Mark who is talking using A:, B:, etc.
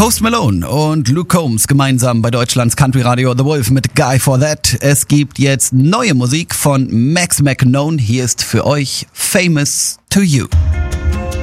A: Post Malone und Luke Combs gemeinsam bei Deutschlands Country Radio The Wolf mit Guy for That. Es gibt jetzt neue Musik von Max McKnone. Hier ist für euch Famous to You.